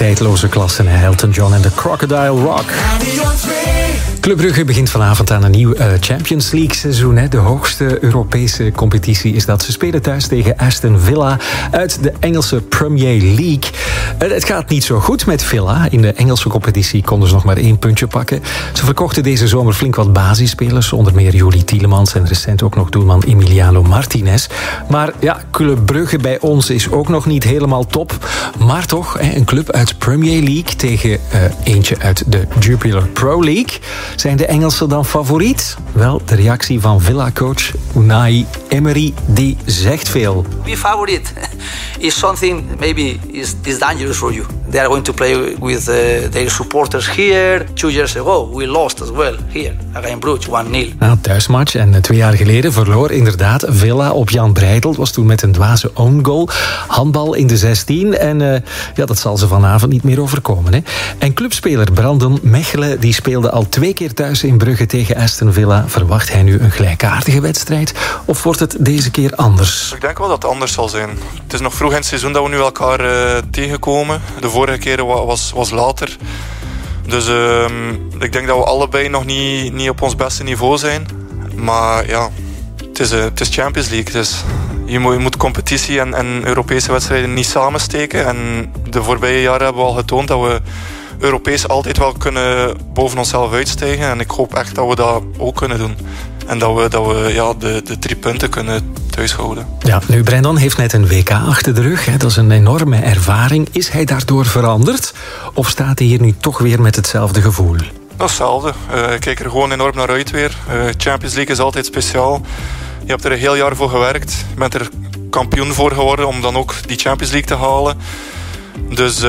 tijdloze klassen. Elton John en de Crocodile Rock. Club Brugge begint vanavond aan een nieuw Champions League seizoen. De hoogste Europese competitie is dat. Ze spelen thuis tegen Aston Villa uit de Engelse Premier League. Het gaat niet zo goed met Villa. In de Engelse competitie konden ze nog maar 1 puntje pakken. Ze verkochten deze zomer flink wat basisspelers. Onder meer Juri Tielemans en recent ook nog doelman Emiliano Martinez. Maar ja, Club Brugge bij ons is ook nog niet helemaal top. Maar toch, een club uit Premier League tegen eentje uit de Jupiler Pro League. Zijn de Engelsen dan favoriet? Wel, de reactie van Villa-coach Unai Emery, die zegt veel. Be favorite is something maybe is dangerous for you. They are going to play with their supporters here. 2 years ago, we lost as well here against Bruges 1-0. Nou, thuismatch en 2 jaar geleden verloor inderdaad Villa op Jan Breidel. Het was toen met een dwaze own goal. Handbal in de 16 en dat zal ze vanavond niet meer overkomen. Hè. En clubspeler Brandon Mechelen die speelde al 2 keer thuis in Brugge tegen Aston Villa. Verwacht hij nu een gelijkaardige wedstrijd of wordt het deze keer anders? Ik denk wel dat het anders zal zijn. Het is nog vroeg in het seizoen dat we nu elkaar tegenkomen. De vorige keer was later. Dus ik denk dat we allebei nog niet op ons beste niveau zijn. Maar ja, het is Champions League. Dus je moet competitie en Europese wedstrijden niet samensteken. En de voorbije jaren hebben we al getoond dat we Europees altijd wel kunnen boven onszelf uitstijgen. En ik hoop echt dat we dat ook kunnen doen. En dat we de 3 punten kunnen thuishouden. Ja, nu Brendan heeft net een WK achter de rug. Hè. Dat is een enorme ervaring. Is hij daardoor veranderd? Of staat hij hier nu toch weer met hetzelfde gevoel? Hetzelfde. Ik kijk er gewoon enorm naar uit weer. Champions League is altijd speciaal. Je hebt er een heel jaar voor gewerkt. Je bent er kampioen voor geworden om dan ook die Champions League te halen. Dus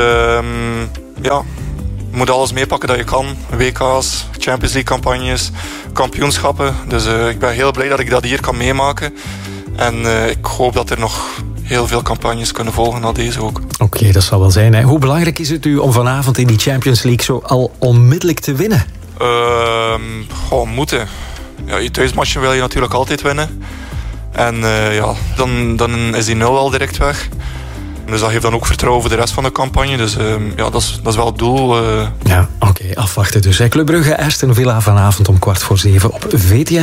je moet alles meepakken dat je kan. WK's, Champions League campagnes, kampioenschappen. Dus ik ben heel blij dat ik dat hier kan meemaken. En ik hoop dat er nog heel veel campagnes kunnen volgen na deze ook. Oké, dat zal wel zijn. Hè. Hoe belangrijk is het u om vanavond in die Champions League zo al onmiddellijk te winnen? Moeten. Ja, je thuismatchen wil je natuurlijk altijd winnen. En dan is die 0 al direct weg. Dus dat geeft dan ook vertrouwen voor de rest van de campagne. Dus dat is wel het doel. Ja, oké, afwachten dus. Club Brugge, Aston Villa vanavond om 6:15 op VTM.